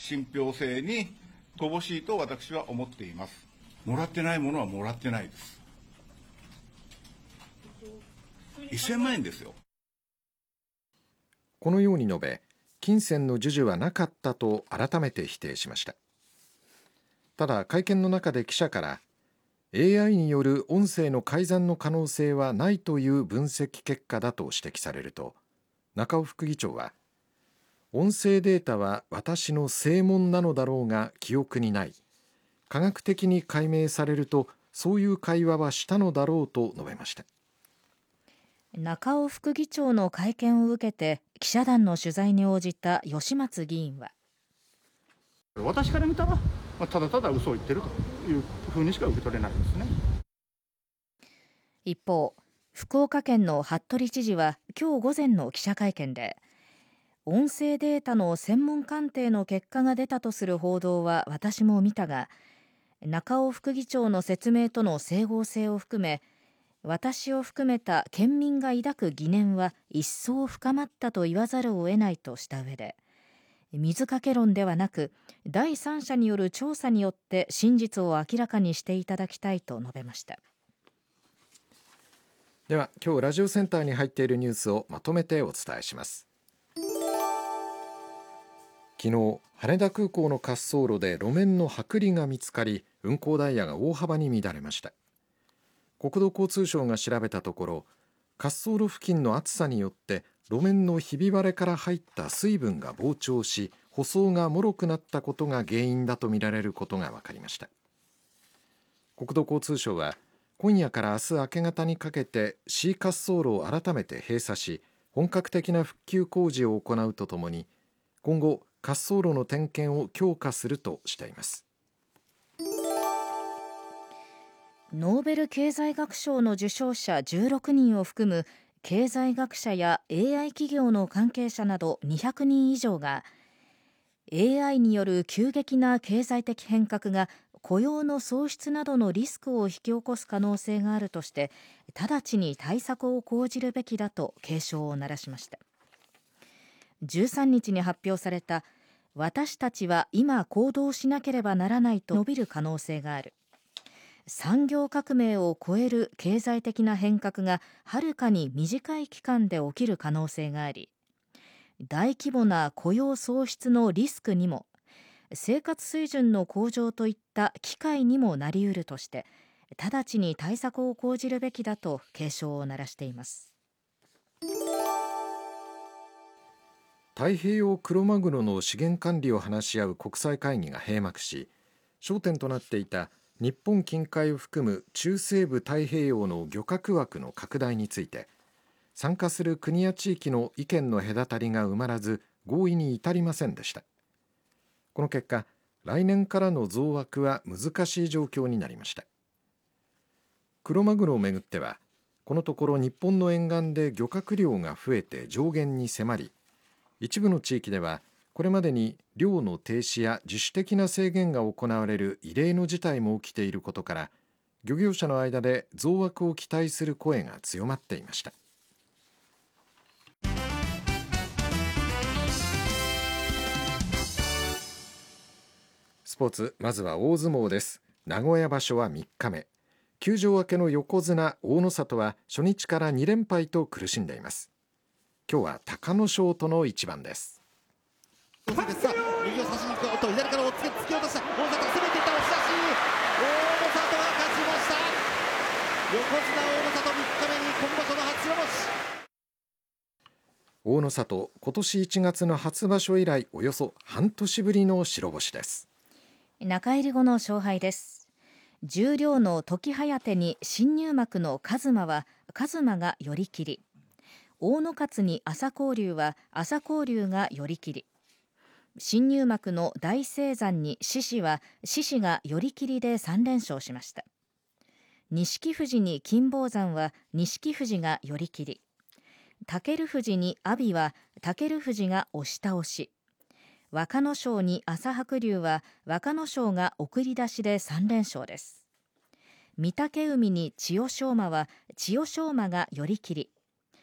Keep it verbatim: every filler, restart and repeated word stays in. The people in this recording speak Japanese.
信憑性に乏しいと私は思っています。もらってないものはもらってないです。せんまんえんですよ。 このように述べ、金銭の授受はなかったと改めて否定しました。ただ、会見の中で記者から エーアイ による音声の改ざんの可能性はないという分析結果だと指摘されると、中尾副議長は、音声データは私の正門なのだろうが記憶にない。科学的に解明されるとそういう会話はしたのだろうと述べました。 中尾副議長の会見を受けて記者団の取材に応じた吉松議員は、 私から見たらただただ嘘を言っているというふうにしか受け取れないですね。 一方、福岡県の服部知事は今日午前の記者会見で、音声データの専門鑑定の結果が出たとする報道は私も見たが、中尾副議長の説明との整合性を含め、私を含めた県民が抱く疑念は一層深まったと言わざるを得ないとした上で、水掛け論ではなく第三者による調査によって真実を明らかにしていただきたいと述べました。 では、今日ラジオセンターに入っているニュースをまとめてお伝えします。昨日、羽田空港の滑走路で路面の剥離が見つかり、運行ダイヤが大幅に乱れました。国土交通省が調べたところ、滑走路付近の暑さによって路面のひび割れから入った水分が膨張し、舗装が脆くなったことが原因だとみられることが分かりました。国土交通省は今夜から明日明け方にかけて C 滑走路を改めて閉鎖し、本格的な復旧工事を行うとともに、今後滑走路の点検を強化するとしています。 ノーベル経済学賞の受賞者じゅうろくにんを含む経済学者や エーアイ 企業の関係者などにひゃくにん以上が、 エーアイ による急激な経済的変革が雇用の創出などのリスクを引き起こす可能性があるとして、直ちに対策を講じるべきだと警鐘を鳴らしました。じゅうさんにちに発表された、私たちは今行動しなければならないと述べる可能性がある。産業革命を超える経済的な変革がはるかに短い期間で起きる可能性があり、大規模な雇用創出のリスクにも、生活水準の向上といった機会にもなり得るとして、直ちに対策を講じるべきだと警鐘を鳴らしています。 太平洋クロマグロの資源管理を話し合う国際会議が閉幕し、焦点となっていた日本近海を含む中西部太平洋の漁獲枠の拡大について、参加する国や地域の意見の隔たりが埋まらず合意に至りませんでした。この結果、来年からの増枠は難しい状況になりました。クロマグロをめぐっては、このところ日本の沿岸で漁獲量が増えて上限に迫り、一部の地域ではこれまでに漁の停止や自主的な制限が行われる異例の事態も起きていることから、漁業者の間で増枠を期待する声が強まっていました。スポーツ、まずは大相撲です。名古屋場所はみっかめ。休場明けの横綱大野里は初日からにれんぱいと苦しんでいます。今日は隆の勝との一番です。 右を差しに行くと左から押っつけ突き落とした大里、攻めていった押し出し、大野里が勝ちました。横綱大野里みっかめに今場所の初白星。 大野里、今年いちがつの初場所以来およそ半年ぶりの白星です。 中入り後の勝敗です。十両の時疾風に新入幕の一馬は一馬が寄り切り、大野勝に朝紅龍は朝紅龍が寄り切り、新入幕の大青山に獅司は獅司が寄り切りでさんれん勝しました。錦富士に金峰山は錦富士が寄り切り、武富士に阿炎は武富士が押し倒し、若野賞に朝白龍は若野賞が送り出しでさんれん勝です。御嶽海に千代翔馬は千代翔馬が寄り切り、